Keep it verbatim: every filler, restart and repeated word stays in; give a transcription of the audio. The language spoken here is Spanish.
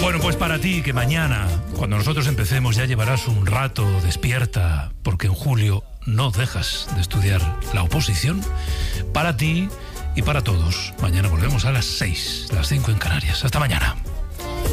Bueno, pues para ti, que mañana, cuando nosotros empecemos, ya llevarás un rato despierta, porque en julio no dejas de estudiar la oposición. Para ti y para todos, mañana volvemos a las seis, las cinco en Canarias. Hasta mañana.